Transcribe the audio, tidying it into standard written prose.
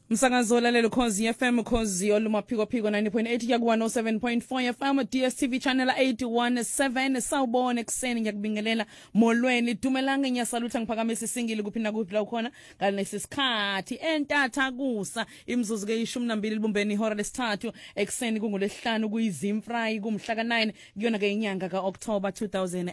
Msakazo lalelo Khosi FM Khosi olumaphiko phiko 90.8 ya ku 107.4 FM DSTV channel 817 sawubona ekseni ngiyakubingelela molweni dumelanga ngiyasalutha ngiphakamisa isingili kuphinda kuphi la ukhona ngalesi sikhathi entatha kusa imzuzu ke 12 libumbeni ihora lesithathu ekseni kungolesihlanu kuyizimfry kumhla ka9 kuyona ke inyanga ka October 2018